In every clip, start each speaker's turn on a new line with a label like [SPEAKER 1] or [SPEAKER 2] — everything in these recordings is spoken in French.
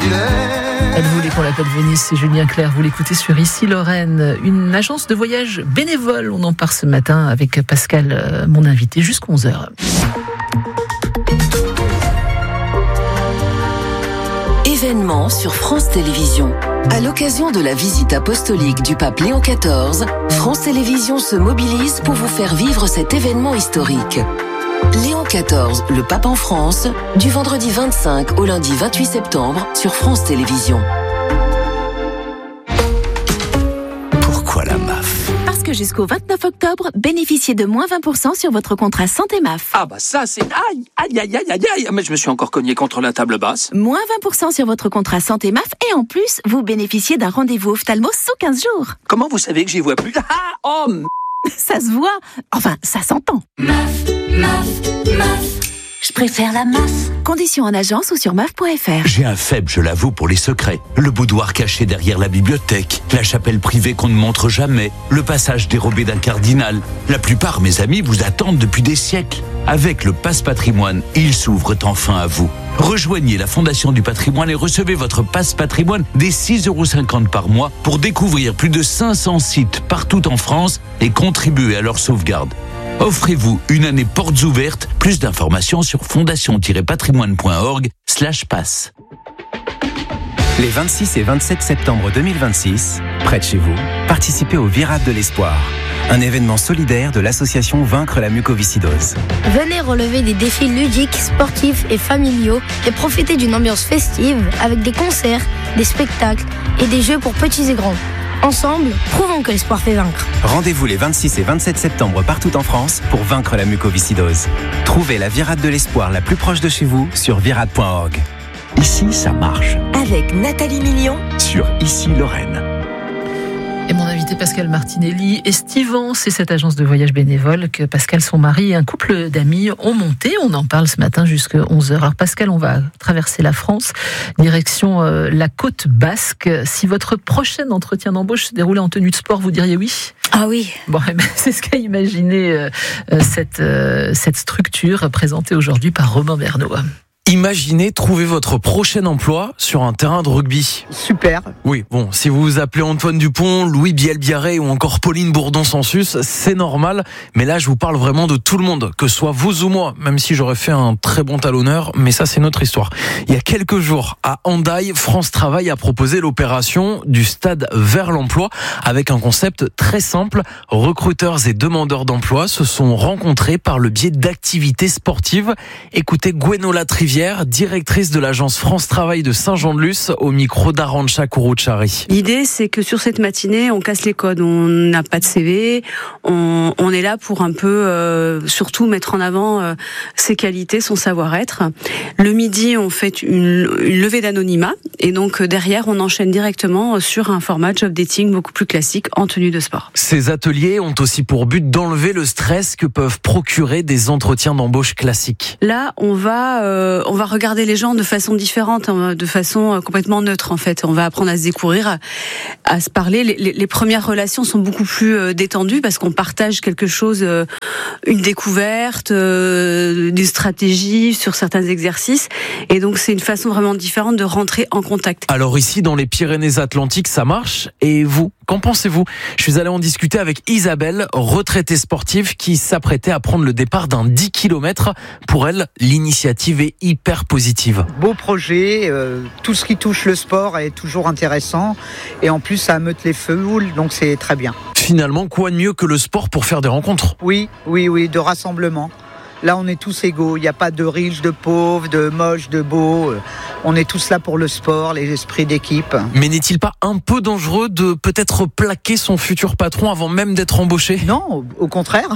[SPEAKER 1] Elle voulait qu'on l'appelle Venise, c'est Julien Clerc. Vous l'écoutez sur Ici Lorraine, une agence de voyage bénévole. On en parle ce matin avec Pascal, mon invité, jusqu'à 11h.
[SPEAKER 2] Événement sur France Télévisions. À l'occasion de la visite apostolique du pape Léon XIV, France Télévisions se mobilise pour vous faire vivre cet événement historique. Léon XIV, le pape en France, du vendredi 25 au lundi 28 septembre sur France Télévisions.
[SPEAKER 3] Pourquoi la MAF ?
[SPEAKER 4] Parce que jusqu'au 29 octobre, bénéficiez de moins 20% sur votre contrat santé MAF.
[SPEAKER 5] Ah bah ça c'est... Aïe, mais je me suis encore cogné contre la table basse.
[SPEAKER 4] Moins 20% sur votre contrat santé MAF et en plus, vous bénéficiez d'un rendez-vous ophtalmo sous 15 jours.
[SPEAKER 5] Comment vous savez que j'y vois plus ?
[SPEAKER 4] Ça se voit, enfin ça s'entend.
[SPEAKER 6] Je préfère la MAF.
[SPEAKER 4] Conditions en agence ou sur maf.fr.
[SPEAKER 3] J'ai un faible, je l'avoue, pour les secrets. Le boudoir caché derrière la bibliothèque, la chapelle privée qu'on ne montre jamais, le passage dérobé d'un cardinal. La plupart, mes amis, vous attendent depuis des siècles. Avec le Pass Patrimoine, ils s'ouvrent enfin à vous. Rejoignez la Fondation du Patrimoine et recevez votre Pass Patrimoine dès 6,50 € par mois pour découvrir plus de 500 sites partout en France et contribuer à leur sauvegarde. Offrez-vous une année portes ouvertes. Plus d'informations sur fondation-patrimoine.org/pass.
[SPEAKER 7] Les 26 et 27 septembre 2026, près de chez vous, participez au Virade de l'Espoir, un événement solidaire de l'association Vaincre la mucoviscidose.
[SPEAKER 8] Venez relever des défis ludiques, sportifs et familiaux et profitez d'une ambiance festive avec des concerts, des spectacles et des jeux pour petits et grands. Ensemble, prouvons que l'espoir fait vaincre.
[SPEAKER 7] Rendez-vous les 26 et 27 septembre partout en France pour vaincre la mucoviscidose. Trouvez la Virade de l'Espoir la plus proche de chez vous sur virade.org.
[SPEAKER 3] Ici, ça marche.
[SPEAKER 2] Avec Nathalie Million
[SPEAKER 3] Sur Ici Lorraine.
[SPEAKER 1] Et mon invité Pascal Martinelli, Estivant, c'est cette agence de voyage bénévole que Pascal, son mari et un couple d'amis ont monté. On en parle ce matin jusqu'à 11h. Alors Pascal, on va traverser la France, direction la côte basque. Si votre prochain entretien d'embauche se déroulait en tenue de sport, vous diriez oui ?
[SPEAKER 6] Ah oui.
[SPEAKER 1] Bon, c'est ce qu'a imaginé cette structure présentée aujourd'hui par Romain Bernaud.
[SPEAKER 9] Imaginez trouver votre prochain emploi sur un terrain de rugby.
[SPEAKER 10] Super.
[SPEAKER 9] Oui, bon, si vous vous appelez Antoine Dupont, Louis Bielbiarré ou encore Pauline Bourdon-Sansus, c'est normal. Mais là, je vous parle vraiment de tout le monde, que ce soit vous ou moi, même si j'aurais fait un très bon talonneur, mais ça, c'est notre histoire. Il y a quelques jours, à Hendaye, France Travail a proposé l'opération du stade vers l'emploi avec un concept très simple. Recruteurs et demandeurs d'emploi se sont rencontrés par le biais d'activités sportives. Écoutez Gwenola Trivière, directrice de l'agence France Travail de Saint-Jean-de-Luz, au micro d'Arantxa Kuruchari.
[SPEAKER 11] L'idée, c'est que sur cette matinée, on casse les codes. On n'a pas de CV. On est là pour un peu, surtout mettre en avant ses qualités, son savoir-être. Le midi, on fait une levée d'anonymat. Et donc, derrière, on enchaîne directement sur un format job dating beaucoup plus classique en tenue de sport.
[SPEAKER 9] Ces ateliers ont aussi pour but d'enlever le stress que peuvent procurer des entretiens d'embauche classiques.
[SPEAKER 11] Là, on va regarder les gens de façon différente, de façon complètement neutre en fait. On va apprendre à se découvrir, à se parler. Les premières relations sont beaucoup plus détendues parce qu'on partage quelque chose, une découverte, une stratégie sur certains exercices. Et donc c'est une façon vraiment différente de rentrer en contact.
[SPEAKER 9] Alors ici, dans les Pyrénées-Atlantiques, ça marche. Et vous, qu'en pensez-vous ? Je suis allé en discuter avec Isabelle, retraitée sportive, qui s'apprêtait à prendre le départ d'un 10 km. Pour elle, l'initiative est hyper positive.
[SPEAKER 10] Beau projet, tout ce qui touche le sport est toujours intéressant. Et en plus, ça ameute les foules, donc c'est très bien.
[SPEAKER 9] Finalement, quoi de mieux que le sport pour faire des rencontres ?
[SPEAKER 10] Oui, de rassemblement. Là, on est tous égaux. Il n'y a pas de riches, de pauvres, de moches, de beaux. On est tous là pour le sport, les esprits d'équipe.
[SPEAKER 9] Mais n'est-il pas un peu dangereux de peut-être plaquer son futur patron avant même d'être embauché ?
[SPEAKER 10] Non, au contraire.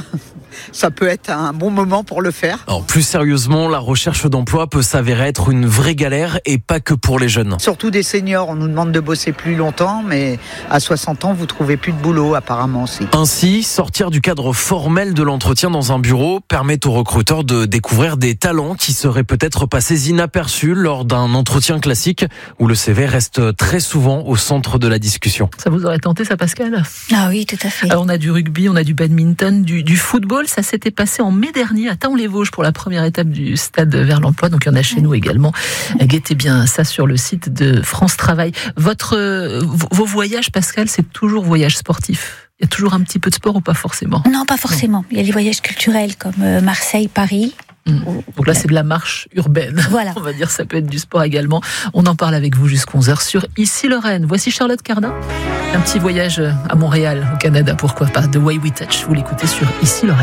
[SPEAKER 10] Ça peut être un bon moment pour le faire.
[SPEAKER 9] Alors, plus sérieusement, la recherche d'emploi peut s'avérer être une vraie galère et pas que pour les jeunes.
[SPEAKER 10] Surtout des seniors. On nous demande de bosser plus longtemps, mais à 60 ans, vous trouvez plus de boulot apparemment aussi.
[SPEAKER 9] Ainsi, sortir du cadre formel de l'entretien dans un bureau permet aux recruteurs hauteur de découvrir des talents qui seraient peut-être passés inaperçus lors d'un entretien classique où le CV reste très souvent au centre de la discussion.
[SPEAKER 1] Ça vous aurait tenté ça, Pascal ?
[SPEAKER 12] Ah oui, tout à fait.
[SPEAKER 1] Alors, on a du rugby, on a du badminton, du football. Ça s'était passé en mai dernier à Thaon-les-Vosges pour la première étape du stade vers l'emploi. Donc il y en a chez nous également. Guettez bien ça sur le site de France Travail. Vos voyages, Pascal, c'est toujours voyage sportif. Il y a toujours un petit peu de sport ou pas forcément ?
[SPEAKER 12] Non, pas forcément. Il y a les voyages culturels comme Marseille, Paris.
[SPEAKER 1] Donc là, c'est de la marche urbaine.
[SPEAKER 12] Voilà.
[SPEAKER 1] On va dire, ça peut être du sport également. On en parle avec vous jusqu'à 11h sur Ici Lorraine. Voici Charlotte Cardin. Un petit voyage à Montréal, au Canada, pourquoi pas. The Way We Touch. Vous l'écoutez sur Ici Lorraine.